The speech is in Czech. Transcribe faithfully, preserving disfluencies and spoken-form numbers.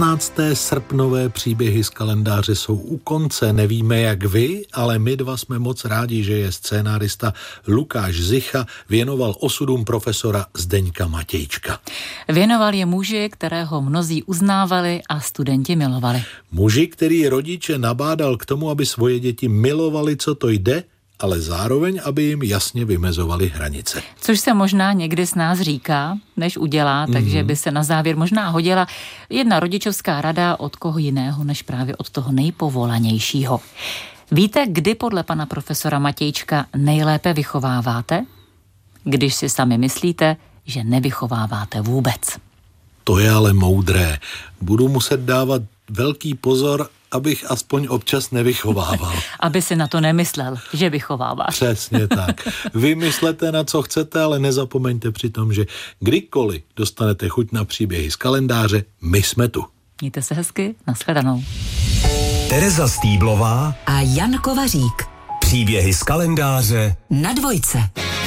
patnácté srpnové příběhy z kalendáře jsou u konce. Nevíme jak vy, ale my dva jsme moc rádi, že je scénárista Lukáš Zicha věnoval osudům profesora Zdeňka Matějčka. Věnoval je muži, kterého mnozí uznávali a studenti milovali. Muži, který rodiče nabádal k tomu, aby svoje děti milovali, co to jde, ale zároveň, aby jim jasně vymezovali hranice. Což se možná někdy s nás říká, než udělá, mm-hmm. takže by se na závěr možná hodila jedna rodičovská rada od koho jiného, než právě od toho nejpovolanějšího. Víte, kdy podle pana profesora Matějčka nejlépe vychováváte? Když si sami myslíte, že nevychováváte vůbec. To je ale moudré. Budu muset dávat velký pozor, abych aspoň občas nevychovával. Aby si na to nemyslel, že vychováváš. Přesně tak. Vy myslete na co chcete, ale nezapomeňte přitom, že kdykoliv dostanete chuť na příběhy z kalendáře, my jsme tu. Mějte se hezky, nashledanou. Tereza Stýblová a Jan Kovařík. Příběhy z kalendáře na Dvojce.